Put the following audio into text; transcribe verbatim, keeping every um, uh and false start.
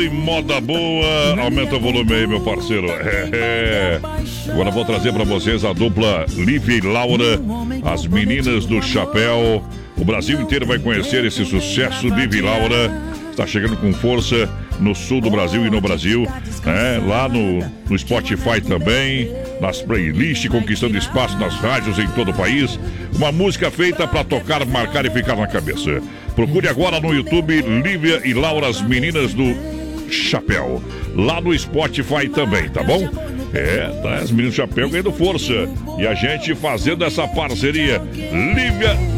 Moda boa, aumenta o volume aí, meu parceiro. É, é. Agora vou trazer pra vocês a dupla Lívia e Laura, as meninas do chapéu. O Brasil inteiro vai conhecer esse sucesso. Lívia e Laura está chegando com força no sul do Brasil e no Brasil, né? Lá no, no Spotify também, nas playlists, conquistando espaço nas rádios em todo o país. Uma música feita para tocar, marcar e ficar na cabeça. Procure agora no YouTube Lívia e Laura, as meninas do Chapéu, lá no Spotify também, tá bom? É, tá, as meninas do Chapéu ganhando força e a gente fazendo essa parceria. Lívia